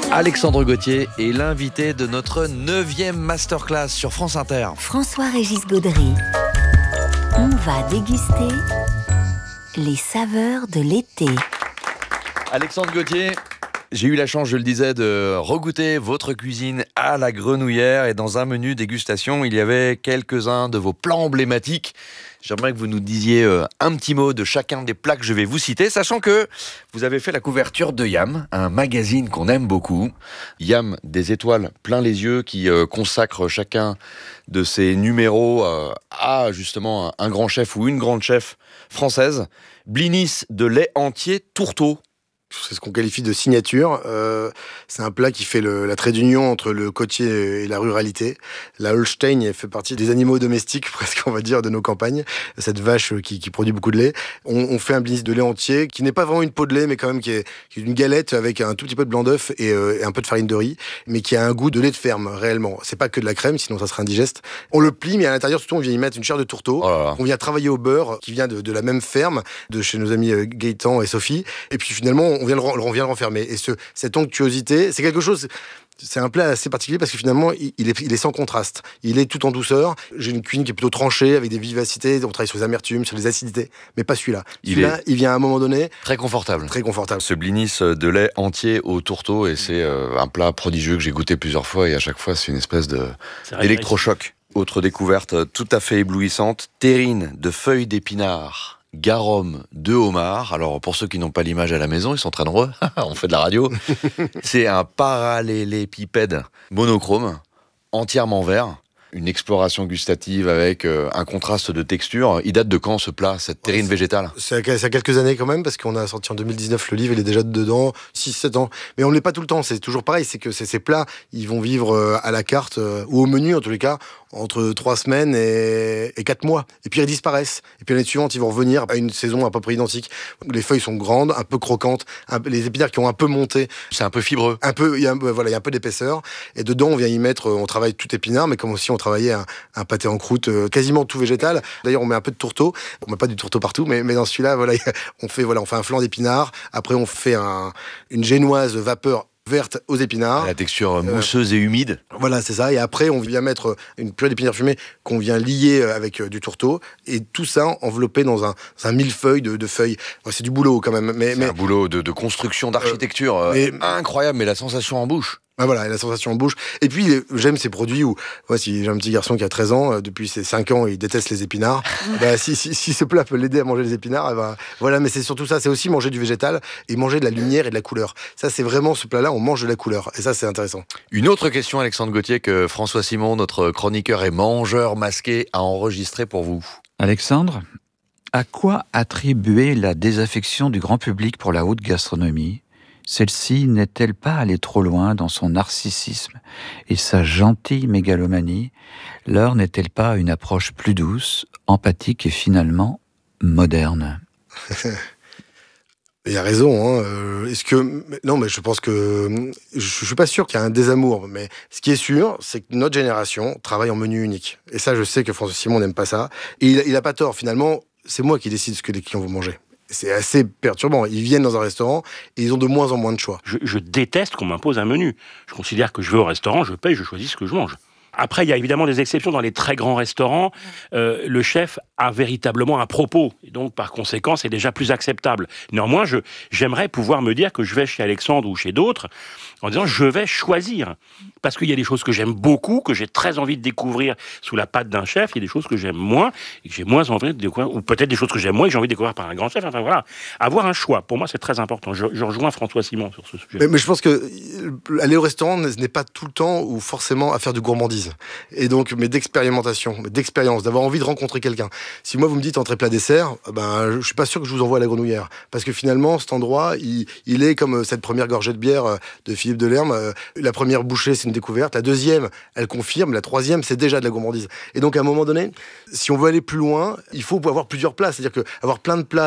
Alexandre Gauthier est l'invité de notre 9e masterclass sur France Inter. François-Régis Gaudry. On va déguster les saveurs de l'été. Alexandre Gauthier, j'ai eu la chance, je le disais, de regoûter votre cuisine à la Grenouillère. Et dans un menu dégustation, il y avait quelques-uns de vos plats emblématiques. J'aimerais que vous nous disiez un petit mot de chacun des plats que je vais vous citer, sachant que vous avez fait la couverture de Yam, un magazine qu'on aime beaucoup. Yam, des étoiles plein les yeux, qui consacre chacun de ses numéros à justement un grand chef ou une grande chef française. Blinis de lait entier tourteau. C'est ce qu'on qualifie de signature. C'est un plat qui fait la trait d'union entre le côtier et la ruralité. La Holstein fait partie des animaux domestiques, presque on va dire, de nos campagnes. Cette vache qui produit beaucoup de lait. On fait un blinis de lait entier, qui n'est pas vraiment une peau de lait, mais quand même qui est une galette avec un tout petit peu de blanc d'œuf et un peu de farine de riz, mais qui a un goût de lait de ferme, réellement. C'est pas que de la crème, sinon ça serait indigeste. On le plie, mais à l'intérieur, surtout, on vient y mettre une chair de tourteau. On vient travailler au beurre, qui vient de la même ferme, de chez nos amis Gaëtan et Sophie. Et puis finalement, on vient le renfermer. Et cette onctuosité, c'est quelque chose... C'est un plat assez particulier parce que finalement, il est sans contraste. Il est tout en douceur. J'ai une cuisine qui est plutôt tranchée, avec des vivacités. On travaille sur les amertumes, sur les acidités, mais pas celui-là. Il vient à un moment donné... Très confortable. Très confortable. Ce blinis de lait entier au tourteau, et c'est un plat prodigieux que j'ai goûté plusieurs fois, et à chaque fois, c'est une espèce d'électrochoc. Autre découverte tout à fait éblouissante, terrine de feuilles d'épinards. Garum de homard. Alors, pour ceux qui n'ont pas l'image à la maison, ils sont très nombreux. On fait de la radio. C'est un parallélépipède monochrome, entièrement vert. Une exploration gustative avec un contraste de texture. Il date de quand, ce plat, cette terrine végétale ? Ça a quelques années quand même, parce qu'on a sorti en 2019 le livre, il est déjà dedans, 6-7 ans. Mais on ne l'est pas tout le temps, c'est toujours pareil, c'est que ces plats, ils vont vivre à la carte, ou au menu en tous les cas, entre 3 semaines et 4 mois. Et puis ils disparaissent. Et puis l'année suivante, ils vont revenir à une saison à peu près identique. Les feuilles sont grandes, un peu croquantes, les épinards qui ont un peu monté. C'est un peu fibreux. Il y a un peu d'épaisseur. Et dedans, on vient y mettre, on travaille tout épinard, mais comme aussi on travaillait un pâté en croûte, quasiment tout végétal. D'ailleurs, on met un peu de tourteau. On met pas du tourteau partout, mais dans celui-là, on fait un flan d'épinards. Après, on fait une génoise vapeur verte aux épinards. La texture mousseuse et humide. Voilà, c'est ça. Et après, on vient mettre une purée d'épinards fumés qu'on vient lier avec du tourteau. Et tout ça enveloppé dans un millefeuille de feuilles. C'est du boulot quand même. C'est un boulot de construction, d'architecture incroyable, mais la sensation en bouche. Voilà, la sensation en bouche. Et puis, j'aime ces produits où, si j'ai un petit garçon qui a 13 ans, depuis ses 5 ans, il déteste les épinards. Si ce plat peut l'aider à manger les épinards, voilà, mais c'est surtout ça, c'est aussi manger du végétal et manger de la lumière et de la couleur. Ça, c'est vraiment ce plat-là, on mange de la couleur. Et ça, c'est intéressant. Une autre question, Alexandre Gauthier, que François Simon, notre chroniqueur et mangeur masqué, a enregistré pour vous. Alexandre, à quoi attribuer la désaffection du grand public pour la haute gastronomie ? Celle-ci n'est-elle pas allée trop loin dans son narcissisme et sa gentille mégalomanie ? L'heure n'est-elle pas une approche plus douce, empathique et finalement moderne ? Il a raison. Non, mais je pense que... Je suis pas sûr qu'il y a un désamour. Mais ce qui est sûr, c'est que notre génération travaille en menu unique. Et ça, je sais que François Simon n'aime pas ça. Et il a pas tort. Finalement, c'est moi qui décide ce que les clients vont manger. C'est assez perturbant. Ils viennent dans un restaurant et ils ont de moins en moins de choix. Je déteste qu'on m'impose un menu. Je considère que je vais au restaurant, je paye, je choisis ce que je mange. Après, il y a évidemment des exceptions. Dans les très grands restaurants, le chef a véritablement un propos. Et donc, par conséquent, c'est déjà plus acceptable. Néanmoins, j'aimerais pouvoir me dire que je vais chez Alexandre ou chez d'autres en disant je vais choisir. Parce qu'il y a des choses que j'aime beaucoup, que j'ai très envie de découvrir sous la patte d'un chef. Il y a des choses que j'aime moins et que j'ai moins envie de découvrir. Ou peut-être des choses que j'aime moins et que j'ai envie de découvrir par un grand chef. Enfin voilà. Avoir un choix, pour moi, c'est très important. Je rejoins François Simon sur ce sujet. Mais je pense que aller au restaurant n'est pas tout le temps ou forcément à faire de gourmandise. Et donc, mais d'expérimentation, d'expérience, d'avoir envie de rencontrer quelqu'un. Si moi, vous me dites entrée plat dessert, je suis pas sûr que je vous envoie à la Grenouillère. Parce que finalement, cet endroit, il est comme cette première gorgée de bière de Philippe Delerme. La première bouchée, c'est une découverte. La deuxième, elle confirme. La troisième, c'est déjà de la gourmandise. Et donc, à un moment donné, si on veut aller plus loin, il faut avoir plusieurs plats. C'est-à-dire que avoir plein de plats